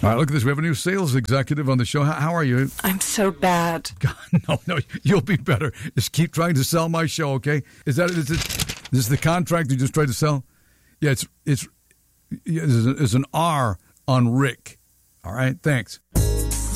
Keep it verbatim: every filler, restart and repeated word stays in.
All right, look at this. We have a new sales executive on the show. How, how are you? I'm so bad. God, no, no, you'll be better. Just keep trying to sell my show, okay? Is that is it? This is the contract you just tried to sell? Yeah, it's it's it's an R on Rick. All right, thanks.